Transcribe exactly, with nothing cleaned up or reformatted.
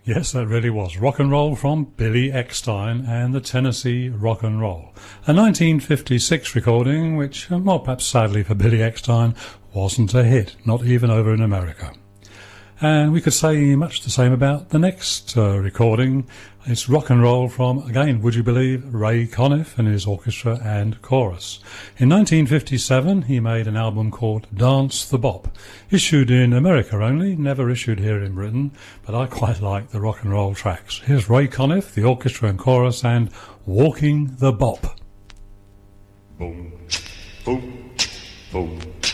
Yes, that really was. Rock and Roll from Billy Eckstine and the Tennessee Rock and Roll. A nineteen fifty-six recording which, well, perhaps sadly for Billy Eckstine, wasn't a hit, not even over in America. And we could say much the same about the next uh, recording. It's rock and roll from, again, would you believe, Ray Conniff and his orchestra and chorus. In nineteen fifty-seven, he made an album called Dance the Bop, issued in America only, never issued here in Britain, but I quite like the rock and roll tracks. Here's Ray Conniff, the orchestra and chorus, and Walking the Bop. Boom, boom, boom.